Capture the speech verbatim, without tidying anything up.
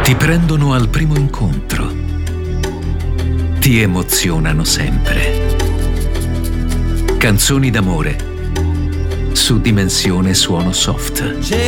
Ti prendono al primo incontro. Ti emozionano sempre. Canzoni d'amore su Dimensione Suono Soft.